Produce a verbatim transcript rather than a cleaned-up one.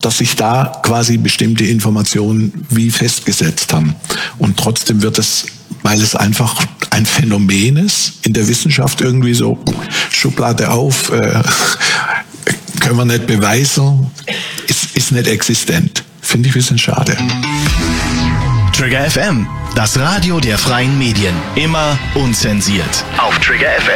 dass sich da quasi bestimmte Informationen wie festgesetzt haben. Und trotzdem wird es, weil es einfach ein Phänomen ist, in der Wissenschaft irgendwie so Schublade auf, äh, können wir nicht beweisen, ist, ist nicht existent. Finde ich ein bisschen schade. Trigger F M, das Radio der freien Medien. Immer unzensiert. Auf Trigger F M.